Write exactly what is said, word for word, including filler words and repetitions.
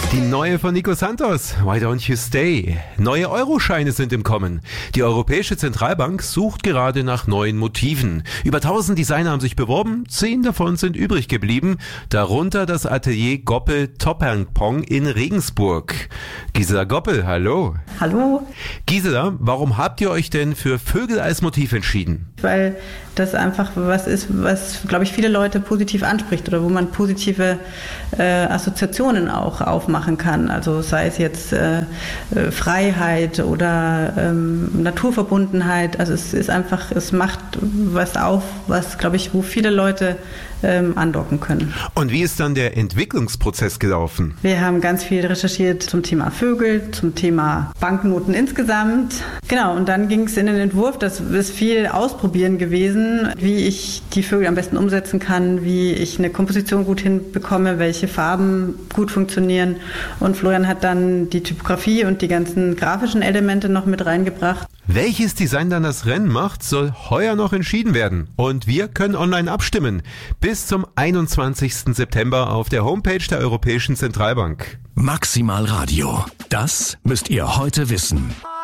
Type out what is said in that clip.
Die neue von Nico Santos, Why Don't You Stay? Neue Euroscheine sind im Kommen. Die Europäische Zentralbank sucht gerade nach neuen Motiven. Über tausend Designer haben sich beworben, zehn davon sind übrig geblieben, darunter das Atelier Goppel Topangpong in Regensburg. Gisela Goppel, hallo. Hallo. Gisela, warum habt ihr euch denn für Vögel als Motiv entschieden? Weil das einfach was ist, was, glaube ich, viele Leute positiv anspricht oder wo man positive äh, Assoziationen auch aufmachen kann. Also sei es jetzt äh, äh, Freiheit oder ähm, Naturverbundenheit. Also es ist einfach, es macht was auf, was, glaube ich, wo viele Leute ähm, andocken können. Und wie ist dann der Entwicklungsprozess gelaufen? Wir haben ganz viel recherchiert zum Thema Vögel, zum Thema Banknoten insgesamt. Genau, und dann ging es in den Entwurf, das ist viel Ausprobieren gewesen, wie ich die Vögel am besten umsetzen kann, wie ich eine Komposition gut hinbekomme, welche Farben gut funktionieren. Und Florian hat dann die Typografie und die ganzen grafischen Elemente noch mit reingebracht. Welches Design dann das Rennen macht, soll heuer noch entschieden werden. Und wir können online abstimmen. Bis zum einundzwanzigsten September auf der Homepage der Europäischen Zentralbank. Maximal Radio. Das müsst ihr heute wissen.